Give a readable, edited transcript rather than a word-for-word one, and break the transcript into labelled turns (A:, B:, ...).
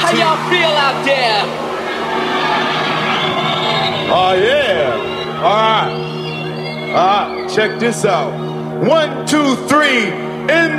A: How y'all feel out there?
B: Oh, yeah. All right. Check this out. 1, 2, 3. In